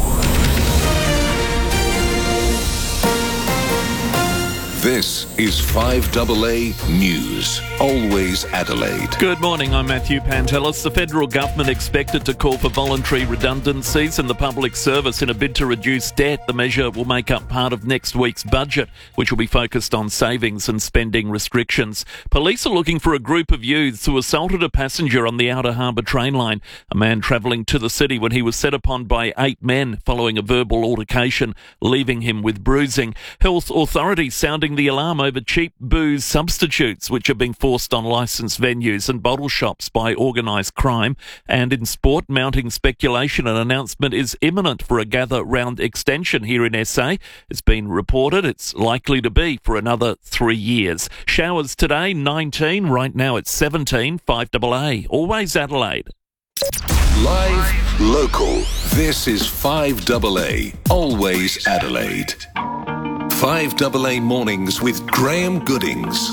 This is 5AA News. Always Adelaide. Good morning, I'm Matthew Pantelis. The federal government expected to call for voluntary redundancies in the public service in a bid to reduce debt. The measure will make up part of next week's budget, which will be focused on savings and spending restrictions. Police are looking for a group of youths who assaulted a passenger on the Outer Harbour train line. A man travelling to the city when he was set upon by 8 men following a verbal altercation, leaving him with bruising. Health authorities sounding the alarm over cheap booze substitutes, which are being forced on licensed venues and bottle shops by organised crime. And in sport, mounting speculation, an announcement is imminent for a Gather Round extension here in SA. It's been reported it's likely to be for another 3 years. Showers today, 19. Right now it's 17. 5AA. Always Adelaide. Live, local. This is 5AA. Always Adelaide. 5AA Mornings with Graham Goodings.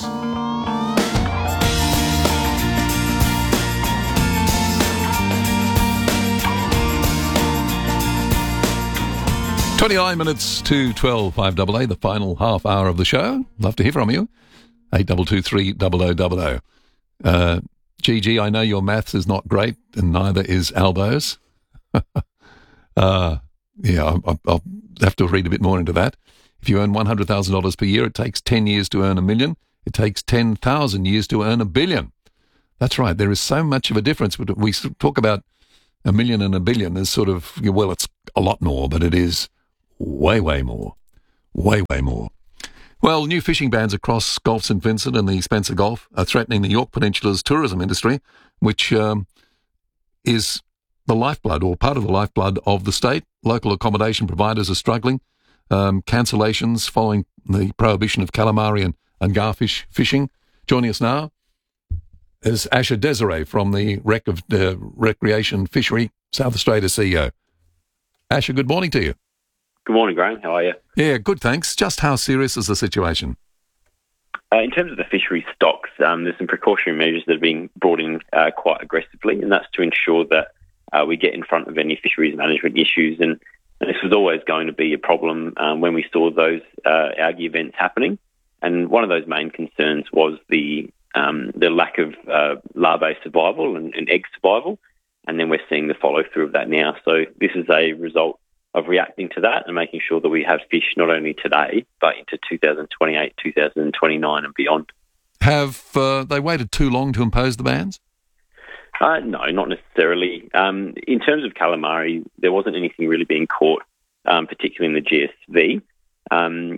"29 minutes to 12, 5AA, the final half hour of the show. Love to hear from you. 8223 0000. Gigi, I know your maths is not great, and neither is Albo's. I'll have to read a bit more into that. If you earn $100,000 per year, it takes 10 years to earn $1 million. It takes 10,000 years to earn $1 billion. That's right. There is so much of a difference. We talk about $1 million and $1 billion as sort of, well, it's a lot more, but it is way, way more. Way, way more. Well, new fishing bans across Gulf St Vincent and the Spencer Gulf are threatening the Yorke Peninsula's tourism industry, which is the lifeblood or part of the lifeblood of the state. Local accommodation providers are struggling. Cancellations following the prohibition of calamari and garfish fishing. Joining us now is Asher Desiree from the Recreation Fishery South Australia CEO. Asher, good morning to you. Good morning, Graham. How are you? Yeah, good, thanks. Just how serious is the situation? In terms of the fishery stocks, there's some precautionary measures that are being brought in quite aggressively, and that's to ensure that we get in front of any fisheries management issues. And this was always going to be a problem when we saw those algae events happening. And one of those main concerns was the lack of larvae survival and egg survival. And then we're seeing the follow-through of that now. So this is a result of reacting to that and making sure that we have fish not only today, but into 2028, 2029 and beyond. Have they waited too long to impose the bans? No, not necessarily. In terms of calamari, there wasn't anything really being caught, particularly in the GSV.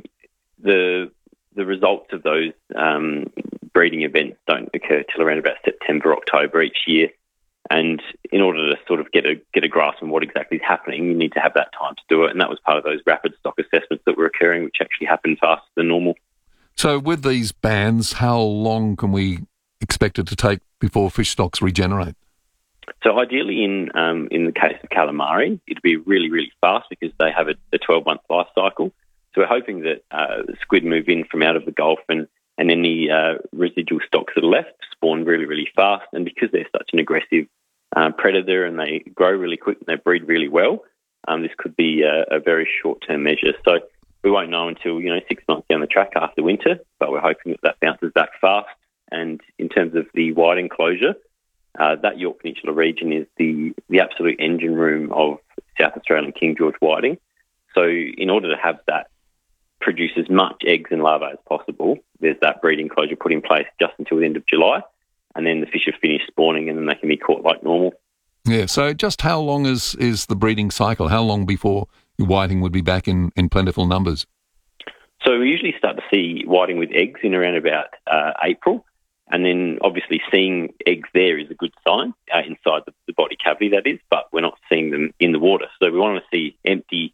The results of those breeding events don't occur till around about September, October each year. And in order to sort of get a grasp on what exactly is happening, you need to have that time to do it. And that was part of those rapid stock assessments that were occurring, which actually happened faster than normal. So with these bans, how long can we expect it to take before fish stocks regenerate? So ideally in the case of calamari, it'd be really, really fast because they have a 12-month life cycle. So we're hoping that squid move in from out of the Gulf and any residual stocks that are left spawn really, really fast. And because they're such an aggressive predator and they grow really quick and they breed really well, this could be a very short-term measure. So we won't know until 6 months down the track after winter, but we're hoping that bounces back fast. And in terms of the whiting closure, that Yorke Peninsula region is the absolute engine room of South Australian King George whiting. So in order to have that produce as much eggs and larvae as possible, there's that breeding closure put in place just until the end of July, and then the fish have finished spawning and then they can be caught like normal. Yeah, so just how long is the breeding cycle? How long before whiting would be back in plentiful numbers? So we usually start to see whiting with eggs in around about April, and then obviously seeing eggs there is a good sign, inside the body cavity that is, but we're not seeing them in the water. So we want to see empty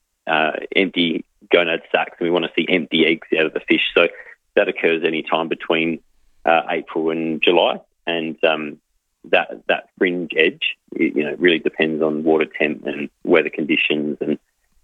gonad sacs, and we want to see empty eggs out of the fish. So that occurs any time between April and July, and that fringe edge, really depends on water temp and weather conditions and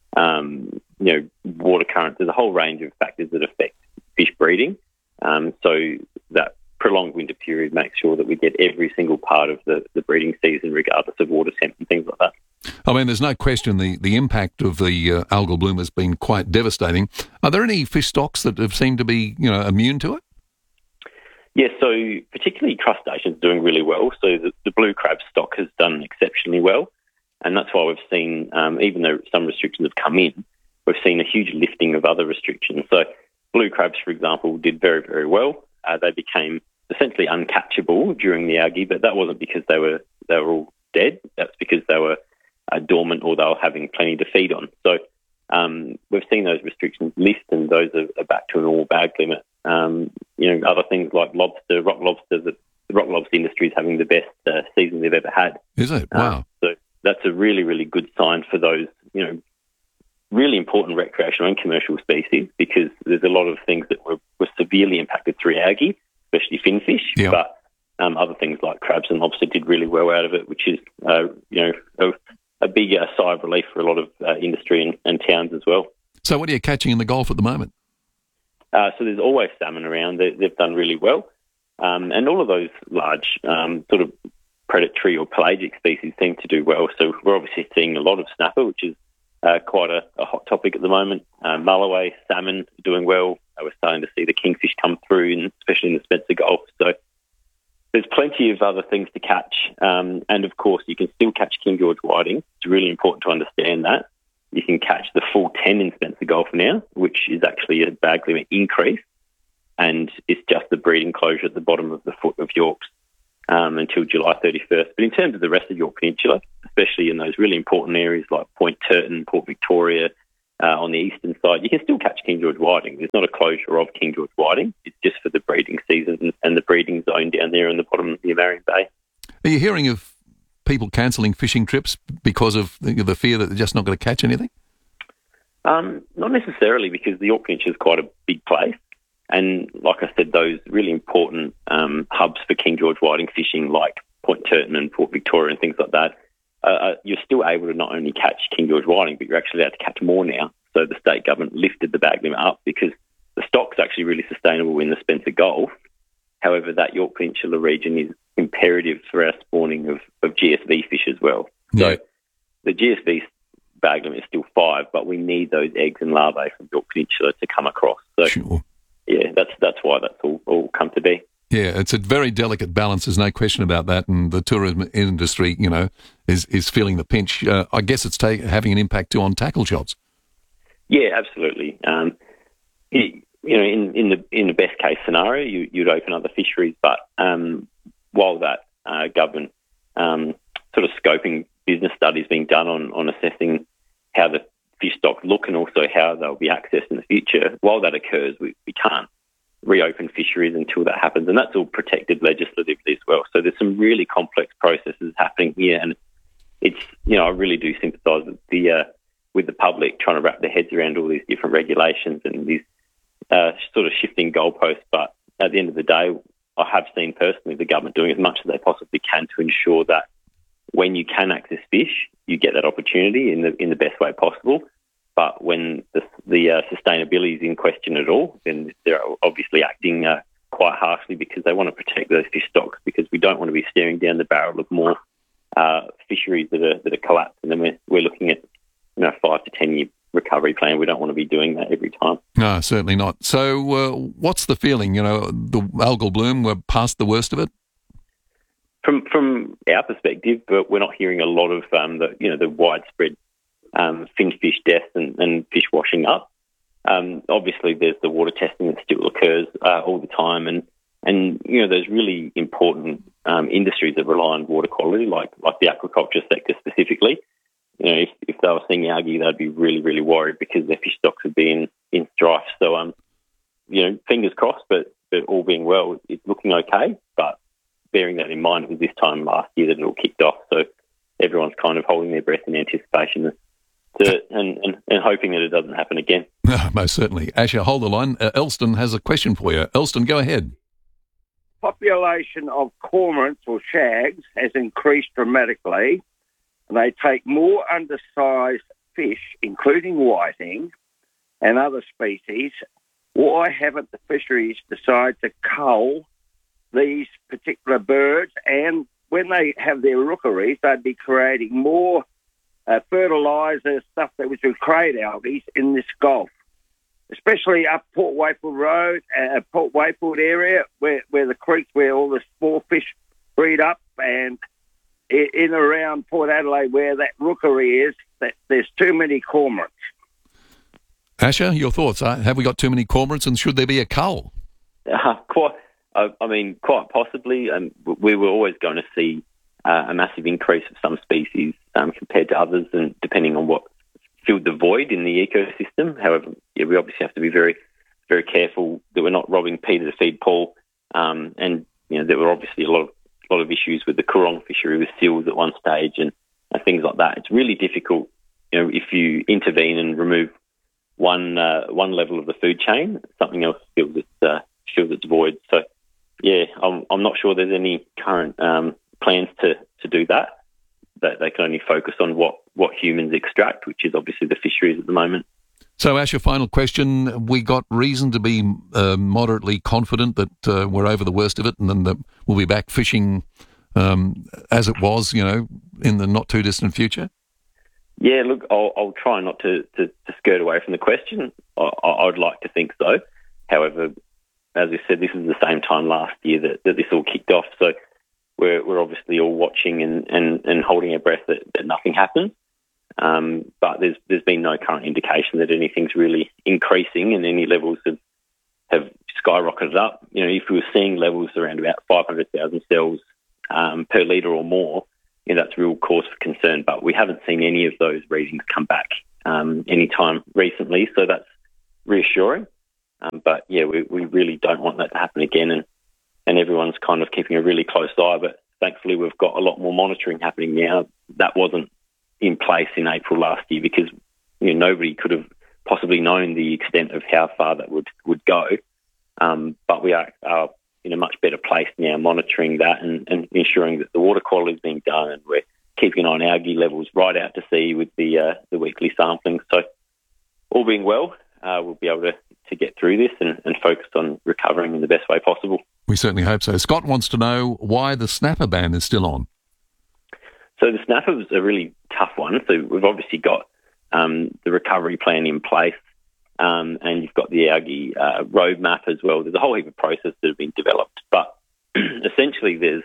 water currents. There's a whole range of factors that affect fish breeding. So that prolonged winter period makes sure that we get every single part of the breeding season, regardless of water temp and things like that. I mean, there's no question the impact of the algal bloom has been quite devastating. Are there any fish stocks that have seemed to be, immune to it? Yes, so particularly crustaceans doing really well. So the blue crab stock has done exceptionally well, and that's why we've seen, even though some restrictions have come in, we've seen a huge lifting of other restrictions. So blue crabs, for example, did very, very well. They became essentially uncatchable during the algae, but that wasn't because they were all dead. That's because they were dormant or they were having plenty to feed on. So we've seen those restrictions lift, and those are back to a normal bag limit. Other things like rock lobster, the rock lobster industry is having the best season they've ever had. Is it? Wow. So that's a really, really good sign for those, really important recreational and commercial species, because there's a lot of things that were severely impacted through algae, especially finfish. Yeah. But other things like crabs and lobster did really well out of it, which is, a big sigh of relief for a lot of industry and towns as well. So what are you catching in the Gulf at the moment? So there's always salmon around. They've done really well. And all of those large sort of predatory or pelagic species seem to do well. So we're obviously seeing a lot of snapper, which is quite a hot topic at the moment. Mulloway, salmon doing well. We're starting to see the kingfish come through, especially in the Spencer Gulf. So There's plenty of other things to catch, and of course you can still catch King George whiting. It's really important to understand that. You can catch the full 10 in Spencer Gulf now, which is actually a bag limit increase, and it's just the breeding closure at the bottom of the foot of Yorks until July 31st. But in terms of the rest of York Peninsula, especially in those really important areas like Point Turton, Port Victoria, on the eastern side, you can still catch King George whiting. There's not a closure of King George whiting. It's just for the breeding season and the breeding zone down there in the bottom near Marion Bay. Are you hearing of people cancelling fishing trips because of the fear that they're just not going to catch anything? Not necessarily, because the York Peninsula is quite a big place. And like I said, those really important hubs for King George whiting fishing like Point Turton and Port Victoria and things like that, you're still able to not only catch King George whiting, but you're actually able to catch more now. So the state government lifted the bag limit up because the stock's actually really sustainable in the Spencer Gulf. However, that York Peninsula region is imperative for our spawning of GSV fish as well. Yeah. So the GSV bag limit is still 5, but we need those eggs and larvae from York Peninsula to come across. So sure. Yeah, that's why that's all come to be. Yeah, it's a very delicate balance. There's no question about that, and the tourism industry, is feeling the pinch. I guess it's having an impact too on tackle shops. Yeah, absolutely. In the best case scenario, you'd open other fisheries, but while that government sort of scoping business studies being done on assessing how the fish stocks look and also how they'll be accessed in the future, while that occurs, we can't reopen fisheries until that happens, and that's all protected legislatively as well. So there's some really complex processes happening here, and it's I really do sympathise with the public trying to wrap their heads around all these different regulations and these sort of shifting goalposts. But at the end of the day, I have seen personally the government doing as much as they possibly can to ensure that when you can access fish, you get that opportunity in the best way possible. But when the sustainability is in question at all, then they're obviously acting quite harshly because they want to protect those fish stocks, because we don't want to be staring down the barrel of more fisheries that are collapsed, and then we're looking at 5 to 10 year recovery plan. We don't want to be doing that every time. No, certainly not. So what's the feeling? The algal bloom, we're past the worst of it? From our perspective, but we're not hearing a lot of the widespread finfish deaths and fish washing up. Obviously, there's the water testing that still occurs all the time, and there's really important industries that rely on water quality, like the aquaculture sector specifically. If they were seeing algae, they'd be really, really worried because their fish stocks would be in strife. So, fingers crossed, but all being well, it's looking okay. But bearing that in mind, it was this time last year that it all kicked off. So everyone's kind of holding their breath in anticipation and hoping that it doesn't happen again. Most certainly. Asher, hold the line. Elston has a question for you. Elston, go ahead. Population of cormorants or shags has increased dramatically, and they take more undersized fish, including whiting and other species. Why haven't the fisheries decided to cull these particular birds? And when they have their rookeries, they'd be creating more fertiliser, stuff that would create algae in this Gulf, especially up Port Wayfield Road, Port Wayfield area, where the creeks where all the small fish breed up, and in around Port Adelaide where that rookery is, that there's too many cormorants. Asher, your thoughts? Have we got too many cormorants, and should there be a cull? Quite possibly. We were always going to see a massive increase of some species compared to others, and depending on what filled the void in the ecosystem. However, we obviously have to be very, very careful that we're not robbing Peter to feed Paul. And there were obviously a lot of issues with the Coorong fishery with seals at one stage and things like that. It's really difficult, if you intervene and remove one level of the food chain, something else fills its void. So, yeah, I'm not sure there's any current plans to do that. That they can only focus on what humans extract, which is obviously the fisheries at the moment. So, Ash, your final question. We got reason to be moderately confident that we're over the worst of it, and then that we'll be back fishing as it was, in the not too distant future? Yeah, look, I'll try not to skirt away from the question. I'd like to think so. However, as we said, this is the same time last year that this all kicked off. So we're obviously all watching and holding our breath that nothing happens. But there's been no current indication that anything's really increasing, and any levels have skyrocketed up. You know, if we were seeing levels around about 500,000 cells per litre or more, you know, that's real cause for concern. But we haven't seen any of those readings come back any time recently, so that's reassuring. But yeah, we really don't want that to happen again, and everyone's kind of keeping a really close eye. But thankfully, we've got a lot more monitoring happening now. That wasn't in place in April last year because, you know, nobody could have possibly known the extent of how far that would go. But we are in a much better place now, monitoring that and ensuring that the water quality is being done, and we're keeping an eye on algae levels right out to sea with the weekly sampling. So all being well, we'll be able to get through this and focus on recovering in the best way possible. We certainly hope so. Scott wants to know why the snapper ban is still on. So the snapper was a really tough one. So we've obviously got the recovery plan in place, and you've got the algae roadmap as well. There's a whole heap of processes that have been developed, but essentially there's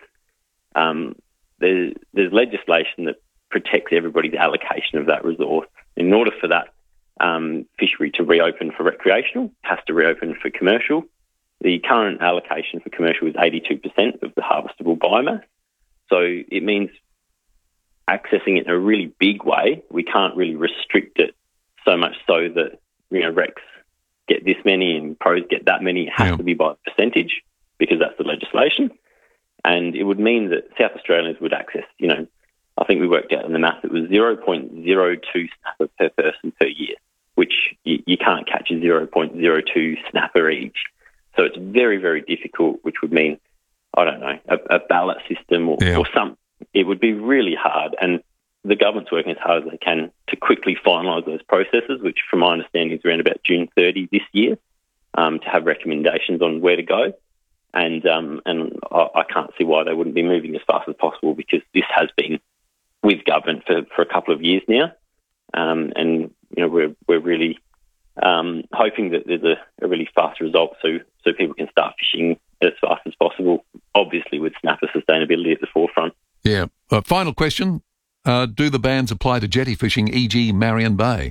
legislation that protects everybody's allocation of that resource. In order for that fishery to reopen for recreational, it has to reopen for commercial. The current allocation for commercial is 82% of the harvestable biomass. So it means accessing it in a really big way, we can't really restrict it so much so that, you know, recs get this many and pros get that many. It has to be by percentage because that's the legislation. And it would mean that South Australians would access, you know, I think we worked out in the math, it was 0.02 snapper per person per year, which you can't catch a 0.02 snapper each. So it's very, very difficult, which would mean, I don't know, a ballot system or something. It would be really hard, and the government's working as hard as they can to quickly finalise those processes, which from my understanding is around about June 30 this year, to have recommendations on where to go. And I can't see why they wouldn't be moving as fast as possible, because this has been with government for a couple of years now. And, you know, we're really hoping that there's a really fast result so people can start fishing as fast as possible, obviously with snapper sustainability at the forefront. Yeah. Final question. Do the bans apply to jetty fishing, e.g. Marion Bay?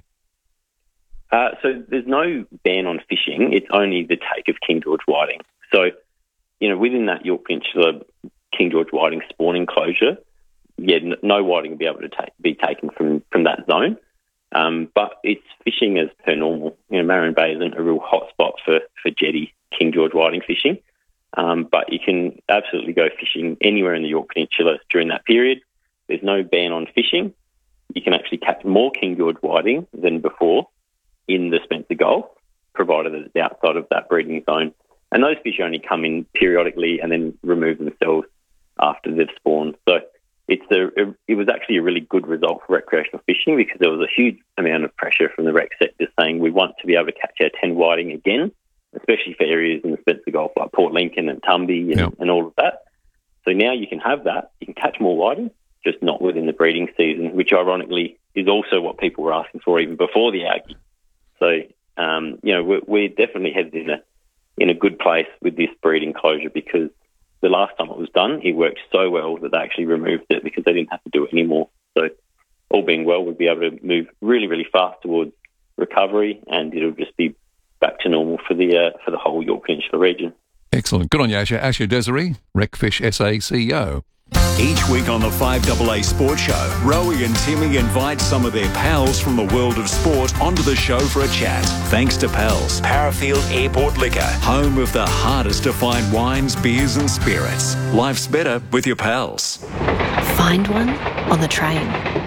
So there's no ban on fishing. It's only the take of King George whiting. So, you know, within that Yorke Peninsula King George whiting spawning closure, no whiting will be able to be taken from that zone. But it's fishing as per normal. You know, Marion Bay isn't a real hot spot for jetty King George whiting fishing. But you can absolutely go fishing anywhere in the Yorke Peninsula during that period. There's no ban on fishing. You can actually catch more King George whiting than before in the Spencer Gulf, provided that it's outside of that breeding zone. And those fish only come in periodically and then remove themselves after they've spawned. So it was actually a really good result for recreational fishing, because there was a huge amount of pressure from the rec sector saying we want to be able to catch our 10 whiting again, especially for areas in the Spencer Gulf like Port Lincoln and Tumby and all of that. So now you can have that. You can catch more whiting, just not within the breeding season, which ironically is also what people were asking for even before the algae. So, you know, we're definitely headed in a good place with this breeding closure, because the last time it was done, it worked so well that they actually removed it because they didn't have to do it anymore. So all being well, we'll be able to move really, really fast towards recovery, and it'll just be back to normal for the whole Yorke Peninsula region. Excellent. Good on you, Asher. Asher Desiree, Recfish SA CEO. Each week on the 5AA Sports Show, Rowie and Timmy invite some of their pals from the world of sport onto the show for a chat. Thanks to Pals, Parafield Airport Liquor, home of the hardest to find wines, beers and spirits. Life's better with your pals. Find one on the train.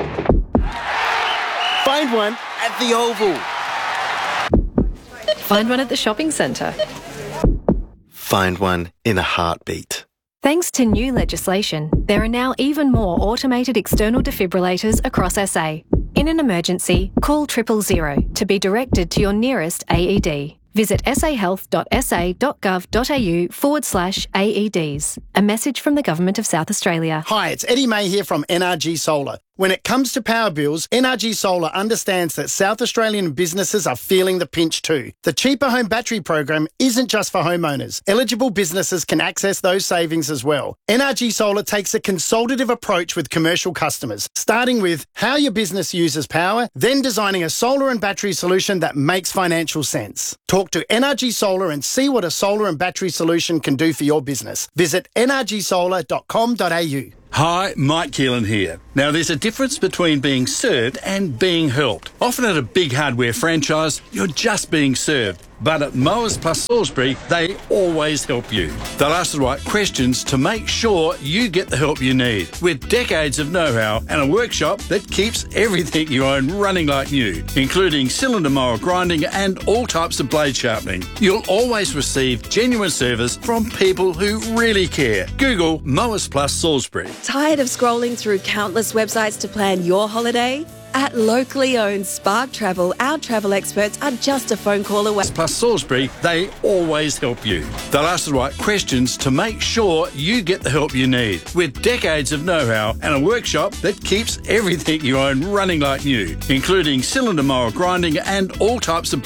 Find one at the Oval. Find one at the shopping centre. Find one in a heartbeat. Thanks to new legislation, there are now even more automated external defibrillators across SA. In an emergency, call 000 to be directed to your nearest AED. Visit sahealth.sa.gov.au/AEDs. A message from the Government of South Australia. Hi, it's Eddie May here from NRG Solar. When it comes to power bills, NRG Solar understands that South Australian businesses are feeling the pinch too. The Cheaper Home Battery program isn't just for homeowners. Eligible businesses can access those savings as well. NRG Solar takes a consultative approach with commercial customers, starting with how your business uses power, then designing a solar and battery solution that makes financial sense. Talk to NRG Solar and see what a solar and battery solution can do for your business. Visit nrgsolar.com.au. Hi, Mike Keelan here. Now, there's a difference between being served and being helped. Often at a big hardware franchise, you're just being served. But at Mowers Plus Salisbury, they always help you. They'll ask the right questions to make sure you get the help you need. With decades of know-how and a workshop that keeps everything you own running like new, including cylinder mower grinding and all types of blade sharpening. You'll always receive genuine service from people who really care. Google Mowers Plus Salisbury. Tired of scrolling through countless websites to plan your holiday? At locally owned Spark Travel, our travel experts are just a phone call away. Plus Salisbury, they always help you. They'll ask the right questions to make sure you get the help you need. With decades of know-how and a workshop that keeps everything you own running like new, including cylinder mower grinding and all types of